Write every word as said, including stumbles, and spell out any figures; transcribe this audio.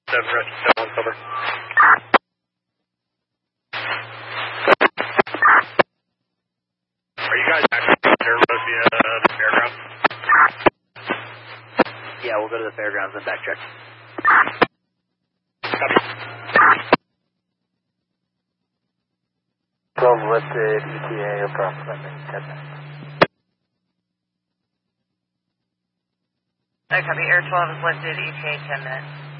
seven, Red, seven, one, cover. Are you guys actually going to road via the fairgrounds? Yeah, we'll go to the fairgrounds and backtrack. Copy. twelve lifted, E T A approximately ten minutes. I copy, Air twelve is lifted, E T A ten minutes.